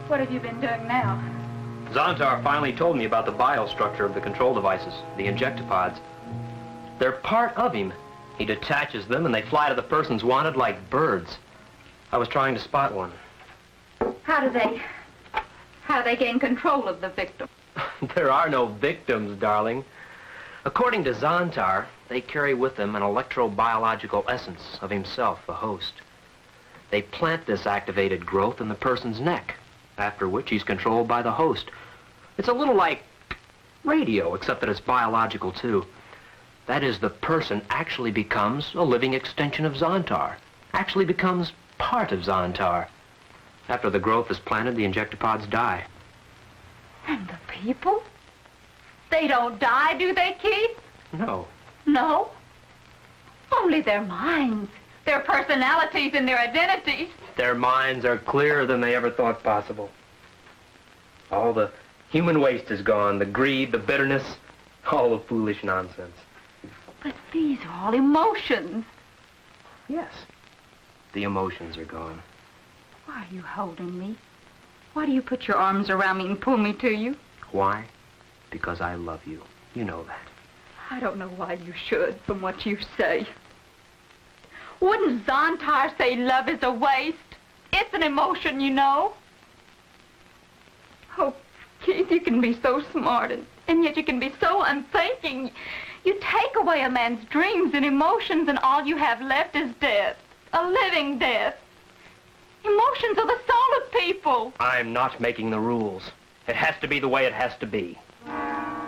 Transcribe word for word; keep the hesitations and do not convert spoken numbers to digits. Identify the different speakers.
Speaker 1: What have you been doing now?
Speaker 2: Zontar finally told me about the biostructure of the control devices, the injectopods. They're part of him. He detaches them and they fly to the person's wanted like birds. I was trying to spot one.
Speaker 1: How do they... how do they gain control of the victim?
Speaker 2: There are no victims, darling. According to Zontar, they carry with them an electrobiological essence of himself, the host. They plant this activated growth in the person's neck, after which he's controlled by the host. It's a little like radio, except that it's biological, too. That is, the person actually becomes a living extension of Zontar, actually becomes part of Zontar. After the growth is planted, the injectopods die.
Speaker 1: And the people? They don't die, do they, Keith?
Speaker 2: No.
Speaker 1: No? Only their minds, their personalities, and their identities.
Speaker 2: Their minds are clearer than they ever thought possible. All the human waste is gone, the greed, the bitterness, all the foolish nonsense.
Speaker 1: But these are all emotions.
Speaker 2: Yes, the emotions are gone.
Speaker 1: Why are you holding me? Why do you put your arms around me and pull me to you?
Speaker 2: Why? Because I love you. You know that.
Speaker 1: I don't know why you should, from what you say. Wouldn't Zontar say love is a waste? It's an emotion, you know. Oh, Keith, you can be so smart, and, and yet you can be so unthinking. You take away a man's dreams and emotions, and all you have left is death. A living death. Emotions are the soul of people.
Speaker 2: I'm not making the rules. It has to be the way it has to be.